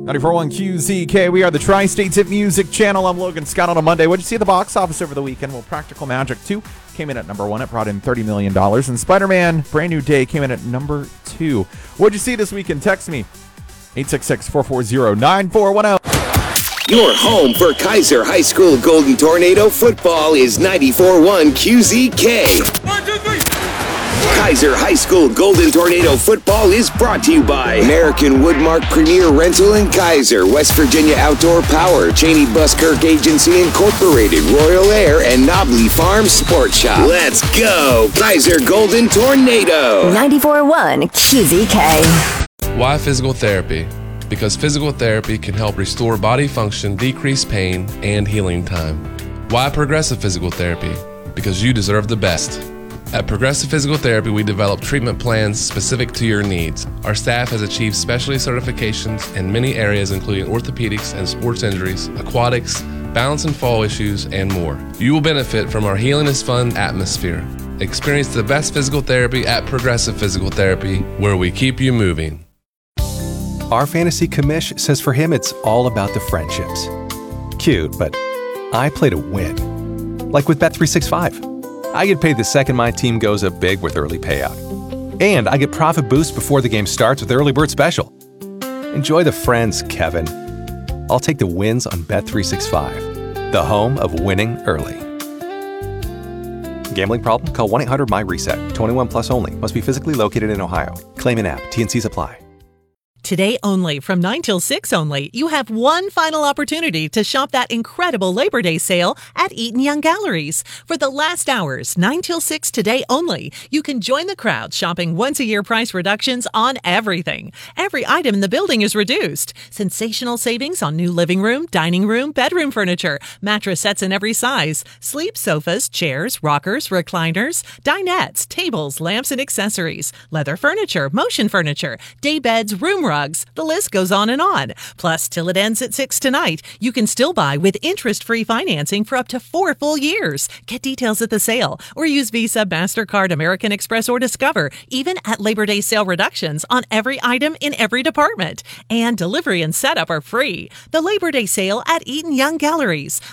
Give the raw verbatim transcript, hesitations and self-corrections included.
ninety-four point one Q Z K. We are the Tri-States Hit Music Channel. I'm Logan Scott on a Monday. What'd you see at the box office over the weekend? Well, Practical Magic two came in at number one. It brought in thirty million dollars. And Spider-Man Brand New Day came in at number two. What'd you see this weekend? Text me. eight six six, four four zero, nine four one zero. Your home for Kaiser High School Golden Tornado football is ninety-four point one Q Z K. One, two, three. Kaiser High School Golden Tornado football is brought to you by American Woodmark Premier Rental and Kaiser, West Virginia Outdoor Power, Cheney Buskirk Agency Incorporated, Royal Air, and Knobley Farm Sports Shop. Let's go, Kaiser Golden Tornado. ninety-four point one Q Z K. Why physical therapy? Because physical therapy can help restore body function, decrease pain, and healing time. Why Progressive Physical Therapy? Because you deserve the best. At Progressive Physical Therapy, we develop treatment plans specific to your needs. Our staff has achieved specialty certifications in many areas, including orthopedics and sports injuries, aquatics, balance and fall issues, and more. You will benefit from our Healing is Fun atmosphere. Experience the best physical therapy at Progressive Physical Therapy, where we keep you moving. Our fantasy commish says for him it's all about the friendships. Cute, but I play to win. Like with Bet three sixty-five. I get paid the second my team goes up big with early payout. And I get profit boost before the game starts with Early Bird Special. Enjoy the friends, Kevin. I'll take the wins on Bet three sixty-five, the home of winning early. Gambling problem? Call one eight hundred M Y reset. twenty-one plus only. Must be physically located in Ohio. Claim in app. T and Cs apply. Today only, from nine till six only, you have one final opportunity to shop that incredible Labor Day sale at Eaton Young Galleries. For the last hours, nine till six today only, you can join the crowd shopping once-a-year price reductions on everything. Every item in the building is reduced. Sensational savings on new living room, dining room, bedroom furniture, mattress sets in every size, sleep sofas, chairs, rockers, recliners, dinettes, tables, lamps, and accessories, leather furniture, motion furniture, day beds, room rugs. The list goes on and on. Plus, till it ends at six tonight, you can still buy with interest-free financing for up to four full years. Get details at the sale or use Visa, MasterCard, American Express, or Discover, even at Labor Day sale reductions on every item in every department. And delivery and setup are free. The Labor Day sale at Eaton Young Galleries.